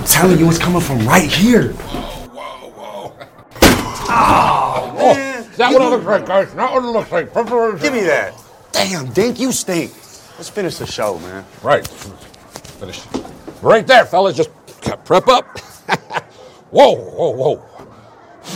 I'm telling you, it's coming from right here. Whoa. Oh, man. Is that what it looks like, guys? Not what it looks like. Give me that. Damn, Dink, you stink. Let's finish the show, man. Right. Finish. Right there, fellas. Just prep up. Whoa.